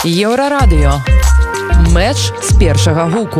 Еўрарадыё. Мэч з першага гуку.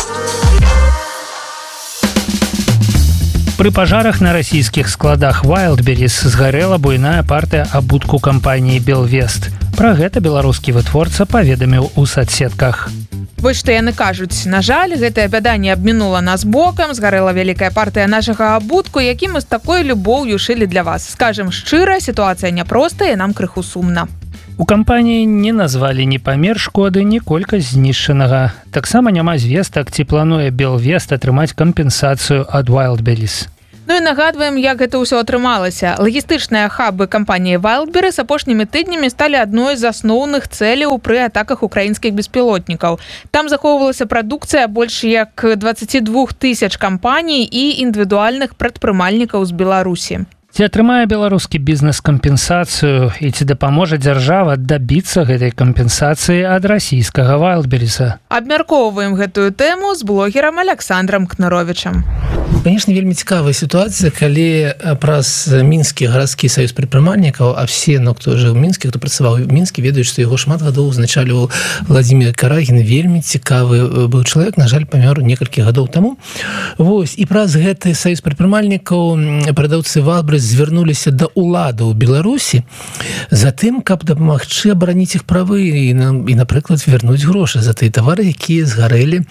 Пры пажарах на расійскіх складах Wildberries згарэла буйная партыя абутку кампаніі «Белвест». Пра гэта беларускі вытворца паведаміў у соцсетках. Вось што яны кажуць. На жаль, гэтая бяда не абмінула нас бокам, згарэла вялікая партыя нашага абутку, які мы з такой любоўю шылі для вас. Скажем шчыра, сітуацыя няпростая, нам крыху сумна. У кампаніі не назвалі ні памер шкоды, ні колькасць знішчанага. Таксама няма звестак, ці плануе «Белвест» атрымаць кампенсацыю ад Wildberries. Ну і нагадваем, як гэта ўсё атрымалася. Лагістычныя хабы кампаніі Wildberries апошнімі тыднямі сталі адной з асноўных цэляў пры атаках украінскіх беспілотнікаў. Там захоўвалася прадукцыя больш як 22 000 кампаній і індывідуальных прадпрымальнікаў з Беларусі. Ці атрымае беларускі бізнес кампенсацыю і ці дапаможа дзяржава дабіцца гэтай кампенсацыі ад расійскага Wildberries? Абмяркоўваем гэтую тэму з блогерам Александром Кнаровічам. Конечно, вельмі цікавая сітуацыя, калі праз мінскі гарадскі саюз прадпрымальнікаў, а все, хто жыў у Мінскі, хто працаваў у Мінскі, ведаюць, што яго шмат гадоў узначальваў Владзімір Карагін. Вельмі цікавы быў чалавек, на жаль, памёр некалькі гадоў таму. Вось, і праз гэты саюз прадпрымальнікаў прадаўцы Wildberries звярнуліся да уладаў Беларусі за тым, каб дапамагчы абараніць іх правы і, напрыклад, вярнуць грошы за тыя тавары, якія згарэлі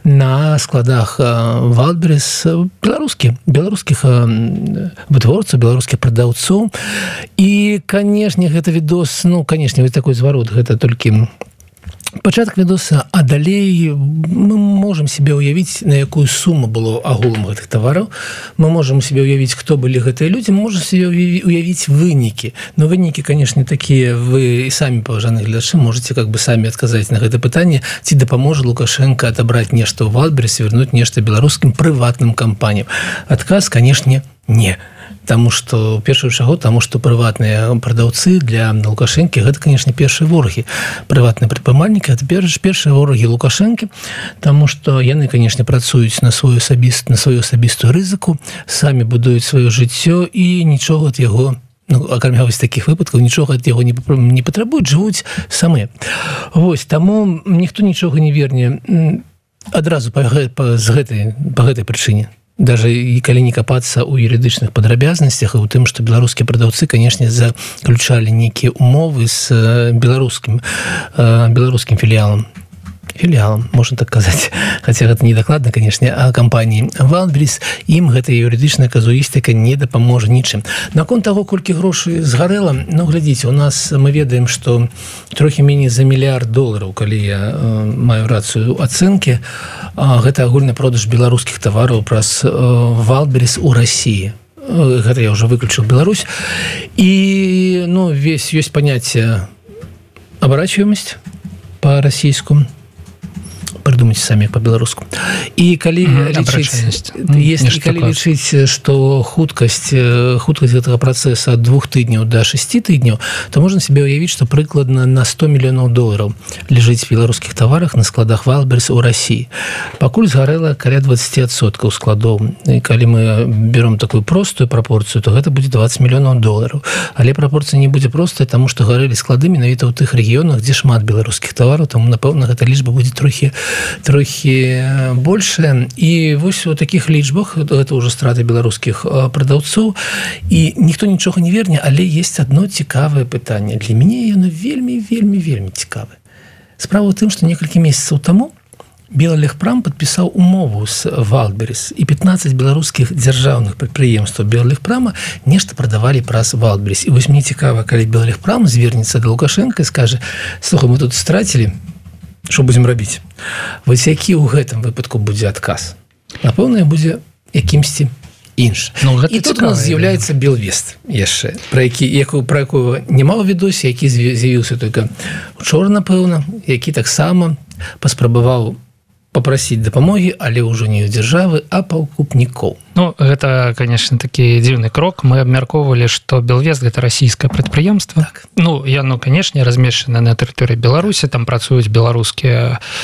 на складах Wildberries беларускіх вытворцаў, беларускіх прадаўцоў. І, канешне, гэта відос, канешне, вось такой зварот, гэта толькі пачатак відоса, а далей мы можам себе ўявіць, на якую суму было агулам гэтых тавараў. Мы можам себе ўявіць, хто былі гэтыя людзі, мы можам себе ўявіць вынікі. Но вынікі, канешне, такія, вы і самі, паважаныя гледачы, можаце самі адказаць на гэта пытанне, ці дапаможа Лукашенко адабраць нешта ў Wildberries і вернуць нешта беларускім прыватным кампаніям. Адказ, канешне, не. Таму што, першую чаргу, таму што прыватныя прадаўцы для Лукашэнкі гэта, канешне, першыя ворагі. Прыватныя прадпрымальнікі гэта першыя ворагі Лукашэнкі, таму што яны, канешне, працуюць на сваю асабістую рызыку, самі будуюць сваё жыццё і нічога ад яго, акрамя вось такіх выпадкаў, нічога ад яго не патрабуюць, жывуць самыя. Вось, таму ніхто нічога не верне адразу па гэтай прычыне. Даже і калі не капацца ў юрыдычных падрабязнасцях і ў тым, што беларускія прадаўцы, канешне, заключалі нейкія умовы з беларускім філіялам, можна так казаць, хаця гэта не дакладна, канешне, а кампаніі Wildberries, ім гэтая юрыдычная казуістыка не дапаможа нічым. Наконт таго, колькі грошай згарэла, глядзіце, у нас мы ведаем, што трохі меней за $1 мільярд, калі я маю рацыю ацэнкі, гэта агульны продаж беларускіх тавараў праз Wildberries у Расіі. Гэта я ўжо выключыў Беларусь. І, ёсць паняцце абарачваемасць па-расійску, придумайте самі по-беларуску. І калі лічыць, што хуткасць гэтага працэса ад 2 тыдняў да 6 тыдняў, то можна себе ўявіць, што прыкладна на $100 мільёнаў ляжыць в беларускіх таварах на складах Wildberries у Расіі. Пакуль згарэла каля 20% складоў. І калі мы берем такую простую прапорцыю, то гэта будзе $20 мільёнаў. Але прапорцыя не будзе простая, таму што гарэлі склады менавіта ў тых рэгіёнах, дзе шмат беларускіх тавараў, таму, напэўна, гэта лічба будзе трохі большая. І вось у такіх лічбах гэта ўжо страты беларускіх прадаўцоў, і ніхто нічога не верне, але есть одно цікавае пытанне. Для мяне яно вельмі цікавае. Справа ў тым, што некалькі месяцаў таму Беллегпрам падпісаў умову з Wildberries, і 15 беларускіх дзяржаўных прадпрыемстваў Беллегпрама нешта прадавалі праз Wildberries. І вось мне цікава, калі Беллегпрам звернецца да Лукашенка і скажа: слухай, мы тут страцілі, што будзем рабіць? Вось які ў гэтым выпадку будзе адказ? Напэўна, будзе якімсьці іншы. І тут у нас з'яўляецца «Белвест» яшчэ, пра якого няма ў відосе, які з'явіўся толькі учора, напэўна, які таксама паспрабаваў попросіць дапамогі, але ўжо не ў дзяржавы, а пакупнікоў. Гэта, конечно, такі дзіўны крок. Мы абмяркоўвалі, што «Белвест» — гэта расійскае прадпрыемства. Так. Яно, канешне, размешчана на тэрыторыі Беларусі, там працуюць беларускія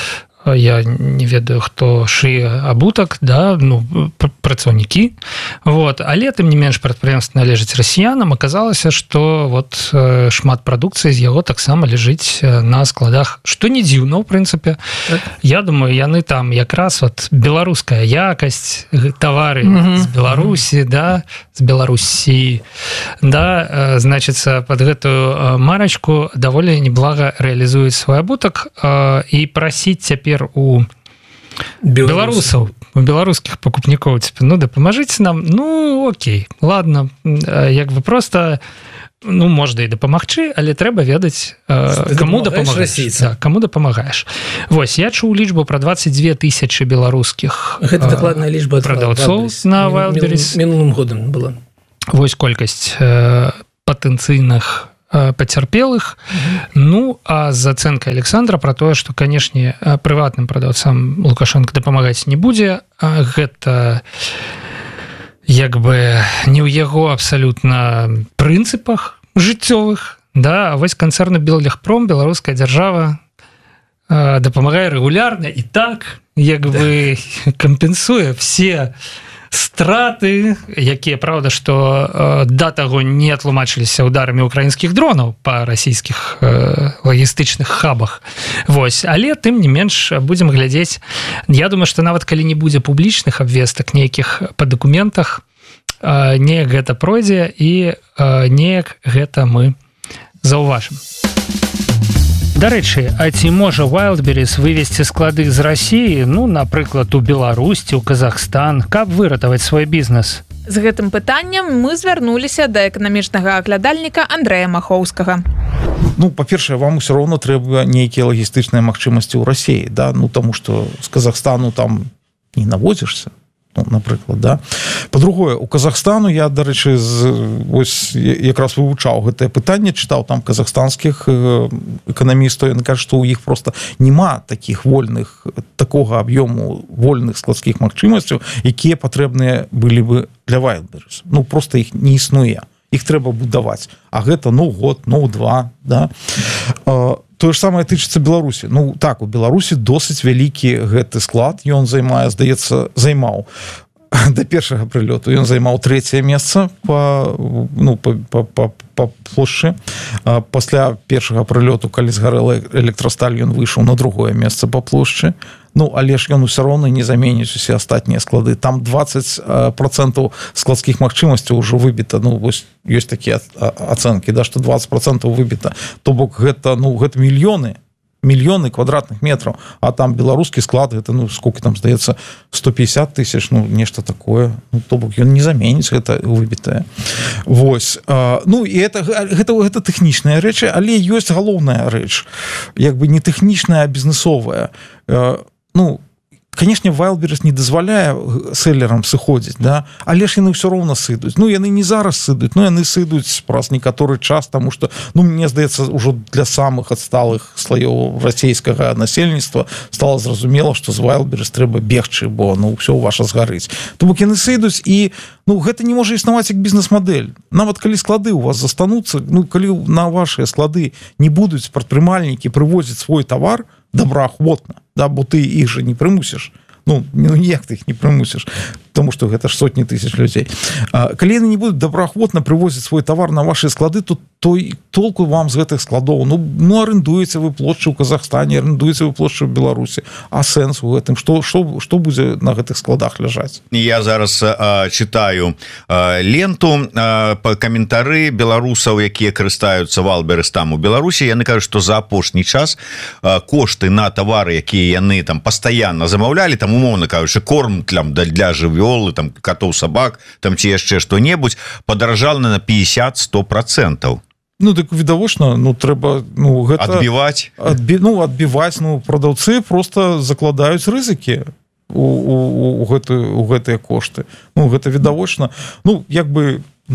я не ведаю, хто шые абутак, да, ну, працаўнікі. Вот. Але, тым не менш, прадпрыемства належыць расіянам. Аказалася, што вот шмат прадукцыі з яго таксама ляжыць на складах, што не дзіўна, ў прынцыпе. Так. Я думаю, яны там якраз вот беларуская якасць, тавары з Беларусі, да, з Беларусі, да, значыцца, под гэтую марачку даволі неблага рэалізуюць свой абутак і прасіць цяпер у беларусаў, у беларускіх пакупнікоў, ну, дапамажыце нам, ну, окей, ладно, як бы просто, ну, можна і дапамагчы, але трэба ведаць, каму дапамагаеш. Да, каму дапамагаеш. Вось, я чуў лічбу пра 22 тысячы беларускіх гэта дакладная лічба прадаўцоў на Wildberries. Мінулым годам была. Вось колькасць патэнцыйных пацярпелых. Ну, а з ацэнкай Александра пра тое, што, канешне, прыватным прадаўцам Лукашенко дапамагаць не будзе, гэта як бы не ў яго абсалютна прынцыпах жыццёвых, да, а вось канцэрну Беллегпром, беларуская дзяржава дапамагае рэгулярна і так, як бы кампенсуе все страты, якія, правда, што да таго не тлумачыліся ударамі украінскіх дронаў па расійскіх лагістычных хабах. Вось. Але, тым не менш, будзем глядзець. Я думаю, што нават калі не будзе публічных абвестак нейкіх па дакументах, неяк гэта пройдзе і неяк гэта мы заўважым. Дарэчы, а ці можа Wildberries вывесці склады з Расіі, ну, напрыклад, у Беларусь, у Казахстан, каб выратаваць свой бізнес? З гэтым пытаннем мы звярнуліся да эканамічнага аглядальніка Андрэя Махоўскага. Ну, па-першае, вам усё роўна трэба нейкія лагістычныя магчымасці ў Расіі, да? Ну, таму што з Казахстану там не навозішся. Ну, напрыклад, да. Па-другое, у Казахстану я, дарэчы, ось якраз вывучаў гэтае пытанне, чытаў там казахстанскіх эканамістаў, яны кажуць, што ў іх просто няма такіх вольных, такога аб'ёму вольных складскіх магчымасцяў, якія патрэбныя былі бы для Wildberries. Ну, просто іх не існуе. Іх трэба будаваць. А гэта, ну, год, ну, два, да. Тое ж самае тычыцца Беларусі. Ну, так, у Беларусі досыць вялікі гэты склад, ён займае, здаецца, займаў да першага прылёту, ён займаў 3е месца па плошчы. Пасля першага прылёту, калі згарэла электрасталь, ён выйшаў на 2е месца па плошчы. Ну, але ж ён усё роўна не заменіць усе астатнія склады. Там 20% складскіх магчымасцяў ўжо выбіта. Ну, вось ёсць такія ацэнкі, да, што 20% выбіта. То бок гэта, ну, гэта мільёны квадратных метраў, а там беларускі склад, гэта, ну, сколько там, здаецца, 150 тысяч, ну, нешта такое. Ну, то бок ён не заменіць гэта выбітае. Вось. Ну, і гэта тэхнічныя рэчы, але ёсць галоўная рэч. Як бы не тэхнічная, а бізнесовая. Ну, конечно, Wildberries не дазваляе селлерам сыходзіць, да? Але ж яны ўсё роўна сыдуць. Ну, яны не зараз сыдуць, но яны сыдуць праз некаторы час, таму што, ну, мне здаецца, ўжо для самых адсталых слаёў расійскага насельніцтва стала зразумела, што з Wildberries трэба бегчы, бо, ну, ўсё ваша згарыць. То бок яны сыдуць і, ну, гэта не можа існаваць як бізнес-мадэль. Нават калі склады ў вас застануцца, ну, калі на вашыя склады не будуць прадпрымальнікі прывозіць свой тавар добраахвотна, да, бо ты іх жа не прымусіш. Ну, ніяк ты іх не прымусіш, тому што гэта ж сотні тысяч людзей. Калі яны не будуць добраахвотна прывозіць свой тавар на вашыя склады, то толку вам з гэтых складоў. Ну, арендуеце вы плошчы ў Казахстане, арендуеце вы плошчы ў Беларусі. А сэнс у гэтым? Што будзе на гэтых складах ляжаць? Я зараз читаю ленту па каментары беларусаў, якія карыстаюцца Wildberries там у Беларусі. Яны кажуць, што за апошні час кошты на тавары, якія яны там пастаянна замаўлялі, там, умоўна кажучы, корм для жывёлы, там, котоў, сабак, там ці яшчэ што-небудзь, падаражала на 50-100%. Ну, так відавочна, ну, трэба, ну, гэта... Адбіваць? Адбіваць, ну, прадаўцы просто закладаюць рызыкі у гэтыя кошты. Ну, гэта відавочна. Ну, як бы, ну, як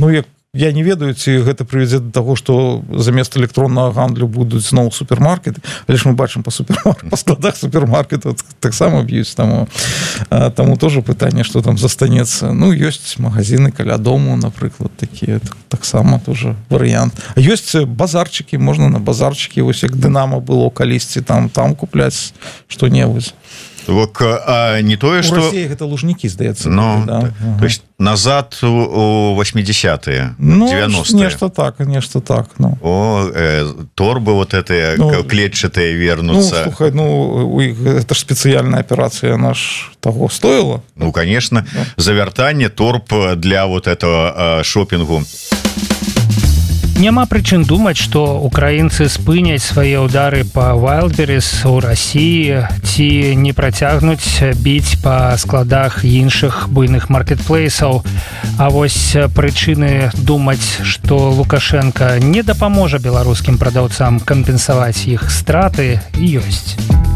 я не ведаю, ці гэта прывядзе до того, что замест электроннага гандлю будуць зноў супермаркеты, але ж мы бачым па складах супермаркету таксама б'юць, таму тоже пытанне, что там застанецца. Ну, ёсць магазины каля дому, напрыклад, такія, таксама тоже варыянт. А ёсць базарчыкі, можна на базарчыкі, вось як Дынамо было калісьці, там купляць што-небудзь. Не тое, что... У России это Лужники, здаецца. Ну, да. То есть назад у 80-е, 90-е. Нешта так. Ну. Торбы вот эти клетчатые вернутся. Ну, слухай, это ж специальная операция, она ж того стоила. Ну, конечно. Да. Завяртание торб для вот этого шопингу. Няма прычын думаць, што украінцы спыняць свае ўдары па Wildberries у Расіі ці не працягнуць біць па складах іншых буйных маркетплейсаў. А вось прычыны думаць, што Лукашенко не дапаможа беларускім прадаўцам кампенсаваць іх страты, ёсць.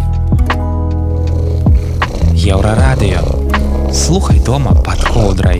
Еўрарадыё. Слухай дома пад коўдрай.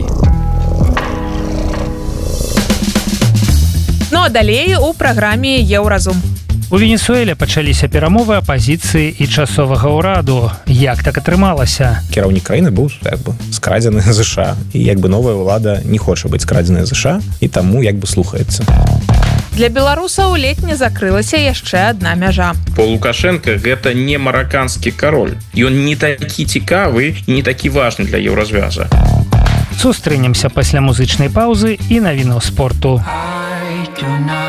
Ну а далей у праграме Еўразум. У Венесуэле пачаліся перамовы апазіцыі і часовага ўраду. Як так атрымалася? Кіраўнік краіны быў скрадзены ЗША, і новая ўлада не хоча быць скрадзеная ЗША, і таму слухаецца. Для беларусаў летне закрылася яшчэ адна мяжа. По Лукашенко гэта не мараканскі кароль. Ён не такі цікавы і не такі важны для еўразвяза. Сустрэнемся пасля музычнай паўзы і навінаў спорту. Do not